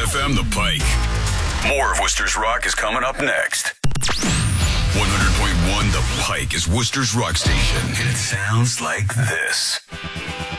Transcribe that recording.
FM The Pike. More of Worcester's Rock is coming up next. 100.1 The Pike is Worcester's Rock Station, and it sounds like this.